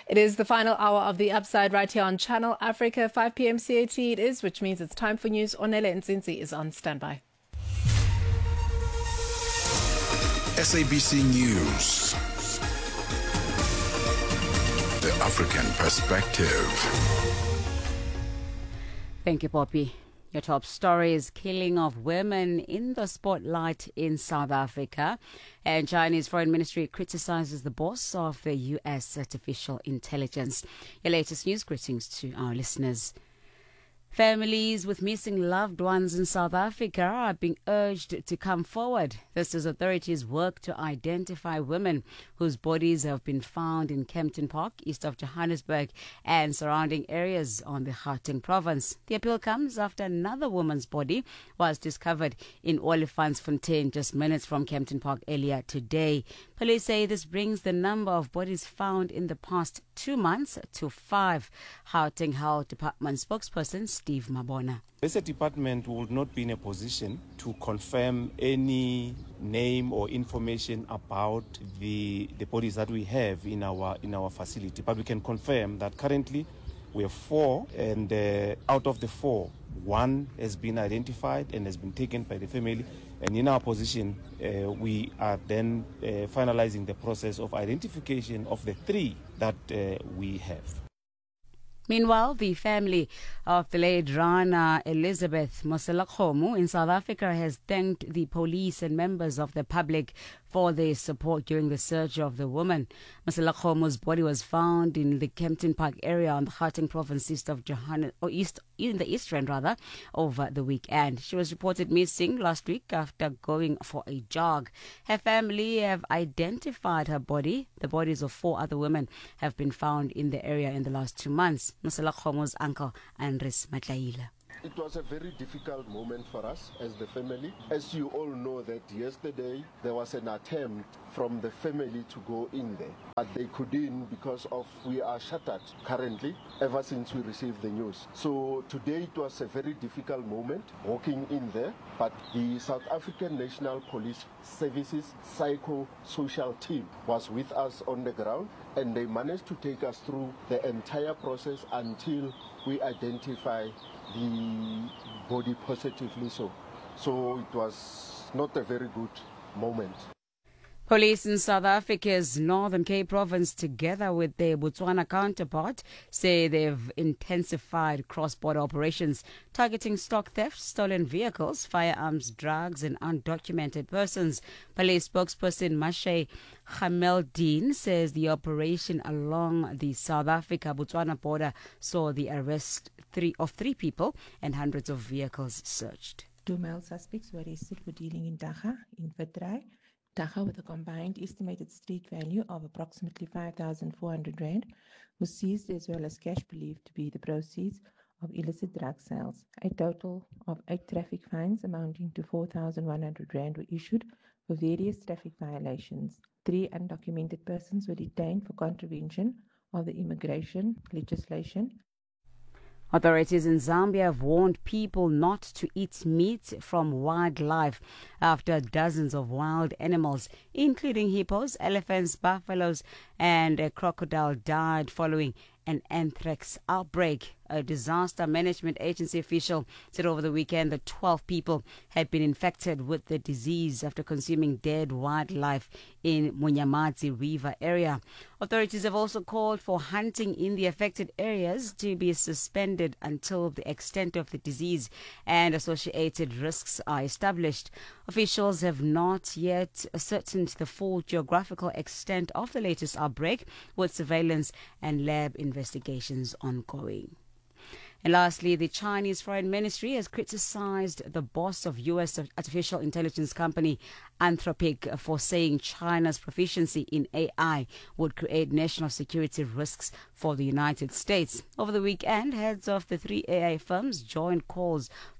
It is the final hour of the Upside right here on Channel Africa, 5 p.m. CAT it is, which means it's time for news. Ornella Nzinzi is on standby. SABC News. The African Perspective. Thank you, Poppy. Your top story is killing of women in the spotlight in South Africa. And Chinese Foreign Ministry criticizes the boss of the U.S. artificial intelligence. Your latest news greetings to our listeners. Families with missing loved ones in South Africa are being urged to come forward. This as authorities work to identify women whose bodies have been found in Kempton Park, east of Johannesburg, and surrounding areas on the Gauteng province. The appeal comes after another woman's body was discovered in Olifantsfontein, just minutes from Kempton Park earlier today. Police say this brings the number of bodies found in the past 2 months to 5. Gauteng Health Department spokesperson Steve Mabona. The department will not be in a position to confirm any name or information about the bodies that we have in our facility, but we can confirm that currently we have 4, and out of the 4, 1 has been identified and has been taken by the family. And in our position, we are then finalizing the process of identification of the 3 that we have. Meanwhile, the family of the late Rana Elizabeth Moselakgomo in South Africa has thanked the police and members of the public for their support during the search of the woman. Moselakgomo's body was found in the Kempton Park area on the Gauteng province east of in the East Rand over the weekend. She was reported missing last week after going for a jog. Her family have identified her body. The bodies of 4 other women have been found in the area in the last 2 months. Moselakgomo's uncle, Andres Matlaila. It was a very difficult moment for us as the family. As you all know that yesterday there was an attempt from the family to go in there, but they couldn't because of we are shuttered currently ever since we received the news. So today it was a very difficult moment walking in there, but the South African National Police Services psycho-social team was with us on the ground, and they managed to take us through the entire process until we identify the body positively so it was not a very good moment. Police in South Africa's Northern Cape province, together with their Botswana counterpart, say they've intensified cross-border operations targeting stock theft, stolen vehicles, firearms, drugs and undocumented persons. Police spokesperson Mashe Hameldine says the operation along the South Africa-Botswana border saw the arrest of 3 people and hundreds of vehicles searched. 2 male suspects were arrested for dealing in dagga in Vitrai. Dagga, with a combined estimated street value of approximately 5,400 rand, was seized, as well as cash believed to be the proceeds of illicit drug sales. A total of 8 traffic fines amounting to 4,100 rand were issued for various traffic violations. 3 undocumented persons were detained for contravention of the immigration legislation. Authorities in Zambia have warned people not to eat meat from wildlife after dozens of wild animals, including hippos, elephants, buffaloes, and a crocodile, died following an anthrax outbreak. A disaster management agency official said over the weekend that 12 people had been infected with the disease after consuming dead wildlife in Munyamadzi River area. Authorities have also called for hunting in the affected areas to be suspended until the extent of the disease and associated risks are established. Officials have not yet ascertained the full geographical extent of the latest outbreak, with surveillance and lab investigations ongoing. And lastly, the Chinese Foreign Ministry has criticized the boss of U.S. artificial intelligence company Anthropic for saying China's proficiency in AI would create national security risks for the United States. Over the weekend, heads of the 3 AI firms joined calls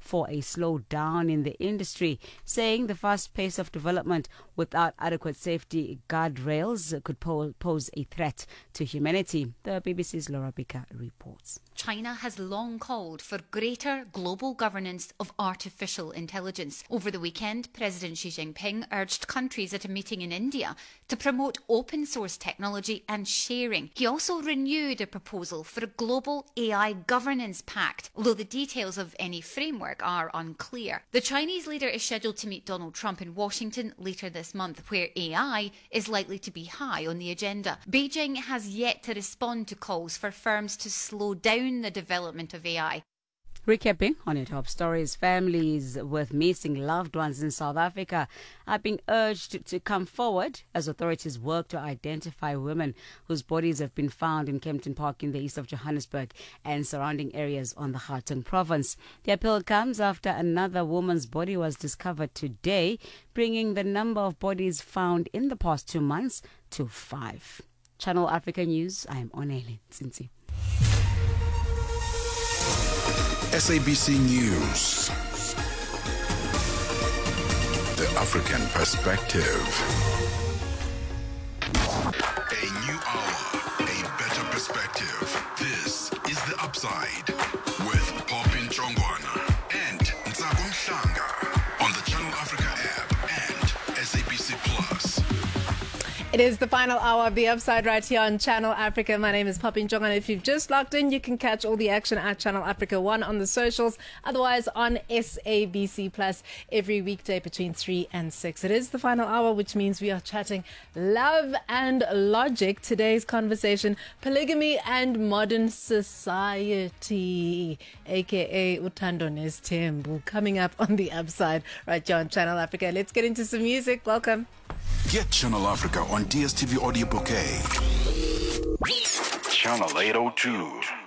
for a slowdown in the industry, saying the fast pace of development without adequate safety guardrails could pose a threat to humanity. The BBC's Laura Bika reports. China has long called for greater global governance of artificial intelligence. Over the weekend, President Xi Jinping urged countries at a meeting in India to promote open source technology and sharing. He also renewed a proposal for a global AI governance pact, although the details of any framework are unclear. The Chinese leader is scheduled to meet Donald Trump in Washington later this month, where AI is likely to be high on the agenda. Beijing has yet to respond to calls for firms to slow down the development of AI. Recapping on your top stories, families with missing loved ones in South Africa are being urged to come forward as authorities work to identify women whose bodies have been found in Kempton Park in the east of Johannesburg and surrounding areas on the Gauteng province. The appeal comes after another woman's body was discovered today, bringing the number of bodies found in the past 2 months to 5. Channel Africa News, I am Onele Tsinsi. SABC News. The African Perspective. A new hour, a better perspective. This is The Upside with Popin Chongwana and Ntsako Mhlanga on the Channel Africa app and SABC Plus. It is the final hour of The Upside right here on Channel Africa. My name is Popin Jong, and if you've just logged in, you can catch all the action at Channel Africa 1 on the socials, otherwise on SABC Plus every weekday between 3 and 6. It is the final hour, which means we are chatting love and logic. Today's conversation, polygamy and modern society, aka Uthando Nesthembu, coming up on The Upside right here on Channel Africa. Let's get into some music. Welcome. Get Channel Africa on DSTV Audio Bouquet. Channel 802.